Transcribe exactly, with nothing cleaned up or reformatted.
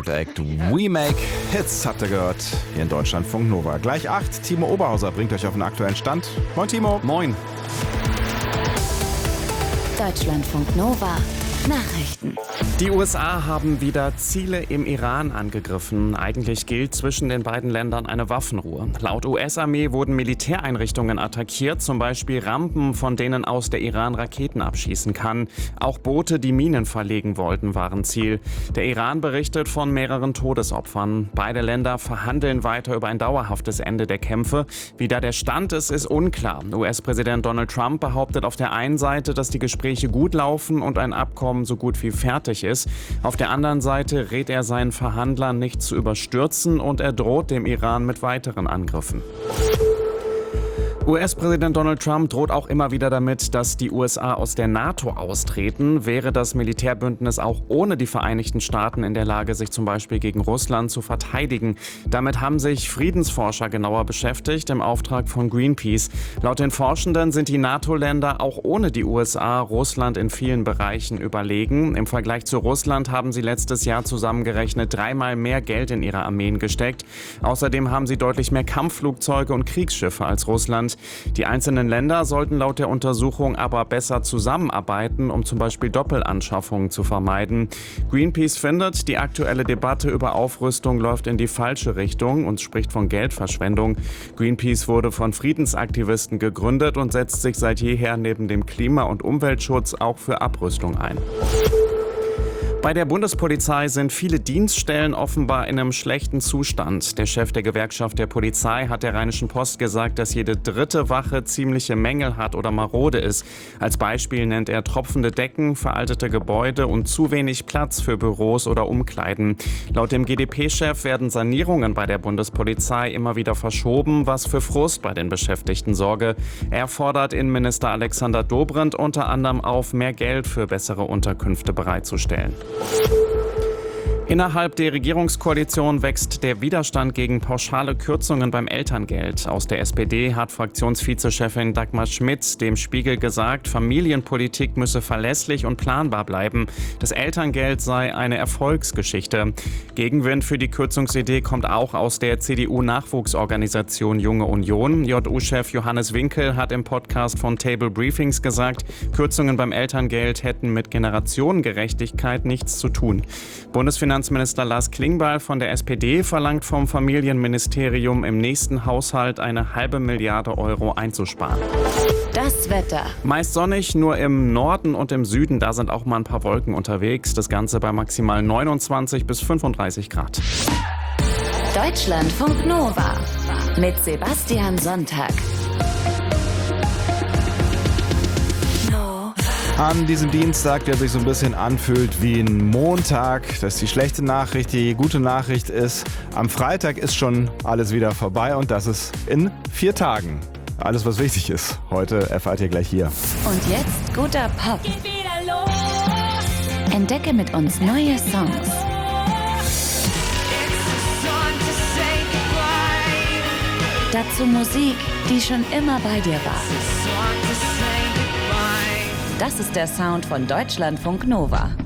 zweite Act We Make Hits, habt ihr gehört, hier in Deutschlandfunk Nova. Gleich acht, Timo Oberhauser bringt euch auf den aktuellen Stand. Moin Timo. Moin. Deutschlandfunk Nova. Nachrichten. Die U S A haben wieder Ziele im Iran angegriffen. Eigentlich gilt zwischen den beiden Ländern eine Waffenruhe. Laut U S-Armee wurden Militäreinrichtungen attackiert, zum Beispiel Rampen, von denen aus der Iran Raketen abschießen kann. Auch Boote, die Minen verlegen wollten, waren Ziel. Der Iran berichtet von mehreren Todesopfern. Beide Länder verhandeln weiter über ein dauerhaftes Ende der Kämpfe. Wie da der Stand ist, ist unklar. U S-Präsident Donald Trump behauptet auf der einen Seite, dass die Gespräche gut laufen und ein Abkommen so gut wie fertig ist. Auf der anderen Seite rät er seinen Verhandlern, nicht zu überstürzen, und er droht dem Iran mit weiteren Angriffen. U S-Präsident Donald Trump droht auch immer wieder damit, dass die U S A aus der NATO austreten. Wäre das Militärbündnis auch ohne die Vereinigten Staaten in der Lage, sich zum Beispiel gegen Russland zu verteidigen? Damit haben sich Friedensforscher genauer beschäftigt im Auftrag von Greenpeace. Laut den Forschenden sind die NATO-Länder auch ohne die U S A Russland in vielen Bereichen überlegen. Im Vergleich zu Russland haben sie letztes Jahr zusammengerechnet dreimal mehr Geld in ihre Armeen gesteckt. Außerdem haben sie deutlich mehr Kampfflugzeuge und Kriegsschiffe als Russland. Die einzelnen Länder sollten laut der Untersuchung aber besser zusammenarbeiten, um zum Beispiel Doppelanschaffungen zu vermeiden. Greenpeace findet, die aktuelle Debatte über Aufrüstung läuft in die falsche Richtung und spricht von Geldverschwendung. Greenpeace wurde von Friedensaktivisten gegründet und setzt sich seit jeher neben dem Klima- und Umweltschutz auch für Abrüstung ein. Bei der Bundespolizei sind viele Dienststellen offenbar in einem schlechten Zustand. Der Chef der Gewerkschaft der Polizei hat der Rheinischen Post gesagt, dass jede dritte Wache ziemliche Mängel hat oder marode ist. Als Beispiel nennt er tropfende Decken, veraltete Gebäude und zu wenig Platz für Büros oder Umkleiden. Laut dem G D P-Chef werden Sanierungen bei der Bundespolizei immer wieder verschoben, was für Frust bei den Beschäftigten sorge. Er fordert Innenminister Alexander Dobrindt unter anderem auf, mehr Geld für bessere Unterkünfte bereitzustellen. Innerhalb der Regierungskoalition wächst der Widerstand gegen pauschale Kürzungen beim Elterngeld. Aus der S P D hat Fraktionsvizechefin Dagmar Schmidt dem Spiegel gesagt, Familienpolitik müsse verlässlich und planbar bleiben. Das Elterngeld sei eine Erfolgsgeschichte. Gegenwind für die Kürzungsidee kommt auch aus der C D U-Nachwuchsorganisation Junge Union. J U-Chef Johannes Winkel hat im Podcast von Table Briefings gesagt, Kürzungen beim Elterngeld hätten mit Generationengerechtigkeit nichts zu tun. Bundesfinanzminister Lars Klingbeil von der S P D verlangt vom Familienministerium im nächsten Haushalt eine halbe Milliarde Euro einzusparen. Das Wetter. Meist sonnig, nur im Norden und im Süden, da sind auch mal ein paar Wolken unterwegs. Das Ganze bei maximal neunundzwanzig bis fünfunddreißig Grad. Deutschlandfunk Nova mit Sebastian Sonntag. An diesem Dienstag, der sich so ein bisschen anfühlt wie ein Montag. Das ist die schlechte Nachricht. Die gute Nachricht ist, am Freitag ist schon alles wieder vorbei und das ist in vier Tagen. Alles, was wichtig ist, heute erfahrt ihr gleich hier. Und jetzt guter Pop. Geht wieder los. Entdecke mit uns neue Songs. Dazu Musik, die schon immer bei dir war. Das ist der Sound von Deutschlandfunk Nova.